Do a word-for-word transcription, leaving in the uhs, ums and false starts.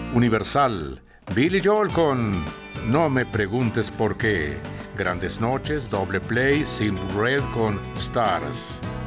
Universal, Billy Joel con No me preguntes por qué. Grandes noches, Doble Play, Simple Red con Stars.